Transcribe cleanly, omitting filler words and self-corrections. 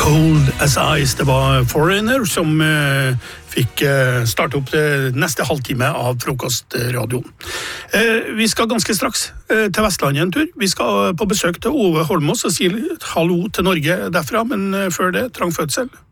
Cold as Ice, det var Foreigner som fikk starte opp neste halvtime av frokostradioen. Vi skal ganske straks til Vestlandet en tur. Vi skal på besøk til Ove Holmås og si hallo til Norge derfra, men før det, trang fødsel.